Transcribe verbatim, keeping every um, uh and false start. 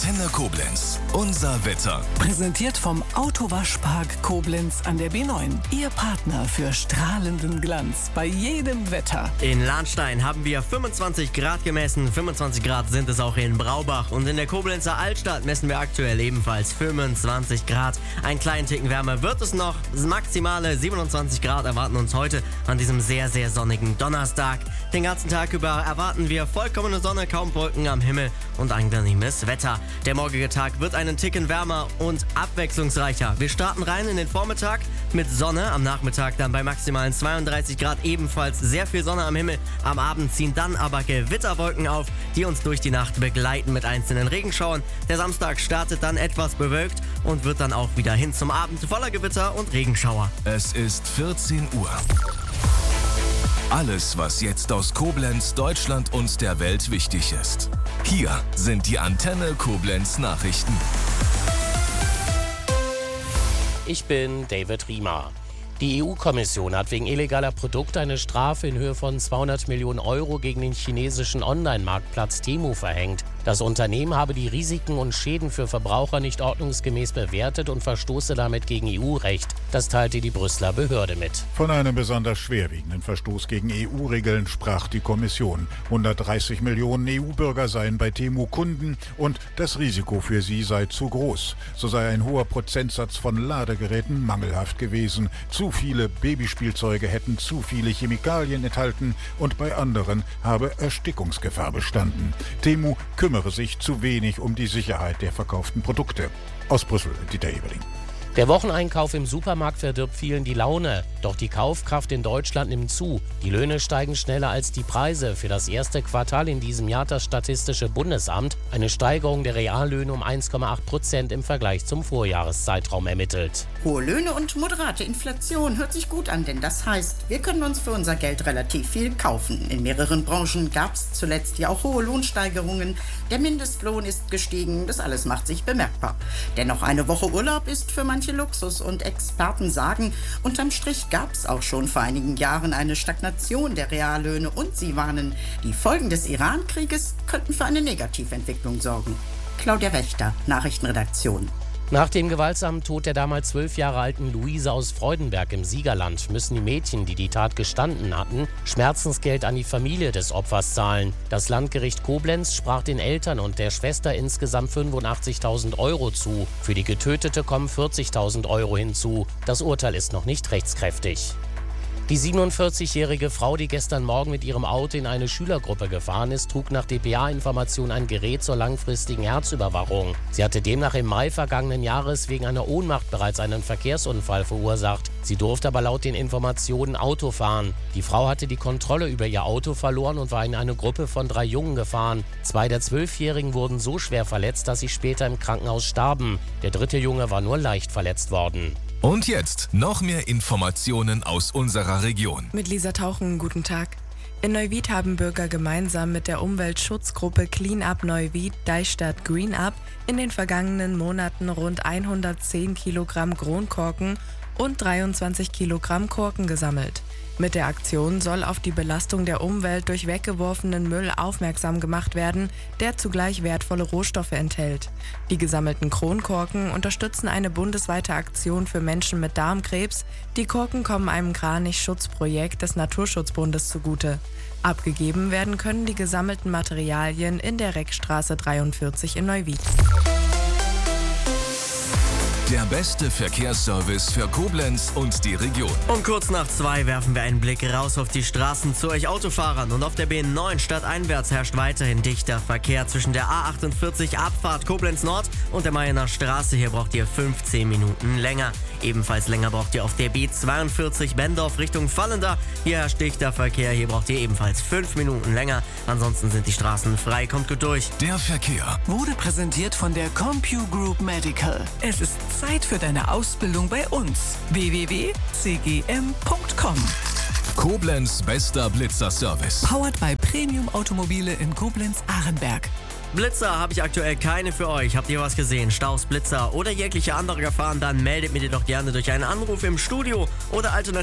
Antenne Koblenz. Unser Wetter. Präsentiert vom Autowaschpark Koblenz an der B neun. Ihr Partner für strahlenden Glanz bei jedem Wetter. In Lahnstein haben wir fünfundzwanzig Grad gemessen. fünfundzwanzig Grad sind es auch in Braubach. Und in der Koblenzer Altstadt messen wir aktuell ebenfalls fünfundzwanzig Grad. Einen kleinen Ticken wärmer wird es noch. Maximale siebenundzwanzig Grad erwarten uns heute an diesem sehr, sehr sonnigen Donnerstag. Den ganzen Tag über erwarten wir vollkommene Sonne, kaum Wolken am Himmel und angenehmes Wetter. Der morgige Tag wird einen Ticken wärmer und abwechslungsreicher. Wir starten rein in den Vormittag mit Sonne, am Nachmittag dann bei maximalen zweiunddreißig Grad ebenfalls sehr viel Sonne am Himmel. Am Abend ziehen dann aber Gewitterwolken auf, die uns durch die Nacht begleiten mit einzelnen Regenschauern. Der Samstag startet dann etwas bewölkt und wird dann auch wieder hin zum Abend voller Gewitter und Regenschauer. Es ist vierzehn Uhr. Alles, was jetzt aus Koblenz, Deutschland und der Welt wichtig ist. Hier sind die Antenne Koblenz Nachrichten. Ich bin David Riemer. Die E U-Kommission hat wegen illegaler Produkte eine Strafe in Höhe von zweihundert Millionen Euro gegen den chinesischen Online-Marktplatz Temu verhängt. Das Unternehmen habe die Risiken und Schäden für Verbraucher nicht ordnungsgemäß bewertet und verstoße damit gegen E U-Recht. Das teilte die Brüsseler Behörde mit. Von einem besonders schwerwiegenden Verstoß gegen E U-Regeln sprach die Kommission. hundertdreißig Millionen E U-Bürger seien bei Temu Kunden und das Risiko für sie sei zu groß. So sei ein hoher Prozentsatz von Ladegeräten mangelhaft gewesen. Zu viele Babyspielzeuge hätten zu viele Chemikalien enthalten und bei anderen habe Erstickungsgefahr bestanden. Temu kümmere sich zu wenig um die Sicherheit der verkauften Produkte. Aus Brüssel, Dieter Ebeling. Der Wocheneinkauf im Supermarkt verdirbt vielen die Laune. Doch die Kaufkraft in Deutschland nimmt zu. Die Löhne steigen schneller als die Preise. Für das erste Quartal in diesem Jahr das Statistische Bundesamt eine Steigerung der Reallöhne um eins Komma acht Prozent im Vergleich zum Vorjahreszeitraum ermittelt. Hohe Löhne und moderate Inflation hört sich gut an, denn das heißt, wir können uns für unser Geld relativ viel kaufen. In mehreren Branchen gab es zuletzt ja auch hohe Lohnsteigerungen. Der Mindestlohn ist gestiegen, das alles macht sich bemerkbar. Dennoch eine Woche Urlaub ist für manche Luxus und Experten sagen, unterm Strich gab es auch schon vor einigen Jahren eine Stagnation der Reallöhne und sie warnen, die Folgen des Iran-Krieges könnten für eine Negativentwicklung sorgen. Claudia Wächter, Nachrichtenredaktion. Nach dem gewaltsamen Tod der damals zwölf Jahre alten Luise aus Freudenberg im Siegerland müssen die Mädchen, die die Tat gestanden hatten, Schmerzensgeld an die Familie des Opfers zahlen. Das Landgericht Koblenz sprach den Eltern und der Schwester insgesamt fünfundachtzigtausend Euro zu. Für die Getötete kommen vierzigtausend Euro hinzu. Das Urteil ist noch nicht rechtskräftig. Die siebenundvierzigjährige Frau, die gestern Morgen mit ihrem Auto in eine Schülergruppe gefahren ist, trug nach D P A-Information ein Gerät zur langfristigen Herzüberwachung. Sie hatte demnach im Mai vergangenen Jahres wegen einer Ohnmacht bereits einen Verkehrsunfall verursacht. Sie durfte aber laut den Informationen Auto fahren. Die Frau hatte die Kontrolle über ihr Auto verloren und war in eine Gruppe von drei Jungen gefahren. Zwei der Zwölfjährigen wurden so schwer verletzt, dass sie später im Krankenhaus starben. Der dritte Junge war nur leicht verletzt worden. Und jetzt noch mehr Informationen aus unserer Region. Mit Lisa Tauchen, guten Tag. In Neuwied haben Bürger gemeinsam mit der Umweltschutzgruppe Clean Up Neuwied Deichstadt Green Up in den vergangenen Monaten rund hundertzehn Kilogramm Kronkorken und dreiundzwanzig Kilogramm Korken gesammelt. Mit der Aktion soll auf die Belastung der Umwelt durch weggeworfenen Müll aufmerksam gemacht werden, der zugleich wertvolle Rohstoffe enthält. Die gesammelten Kronkorken unterstützen eine bundesweite Aktion für Menschen mit Darmkrebs. Die Korken kommen einem Kranich-Schutzprojekt des Naturschutzbundes zugute. Abgegeben werden können die gesammelten Materialien in der Reckstraße dreiundvierzig in Neuwied. Der beste Verkehrsservice für Koblenz und die Region. Um kurz nach zwei werfen wir einen Blick raus auf die Straßen zu euch Autofahrern. Und auf der B neun stadteinwärts herrscht weiterhin dichter Verkehr zwischen der A achtundvierzig Abfahrt Koblenz Nord und der Mayener Straße. Hier braucht ihr fünfzehn Minuten länger. Ebenfalls länger braucht ihr auf der B zweiundvierzig Bendorf Richtung Vallenda. Hier herrscht dichter Verkehr. Hier braucht ihr ebenfalls fünf Minuten länger. Ansonsten sind die Straßen frei. Kommt gut durch. Der Verkehr Wurde präsentiert von der CompuGroup Medical. Es ist Zeit für deine Ausbildung bei uns. w w w punkt c g m punkt com. Koblenz bester Blitzer-Service. Powered by Premium Automobile in Koblenz-Ahrenberg. Blitzer habe ich aktuell keine für euch. Habt ihr was gesehen? Staus, Blitzer oder jegliche andere Gefahren? Dann meldet mir die doch gerne durch einen Anruf im Studio oder alternativ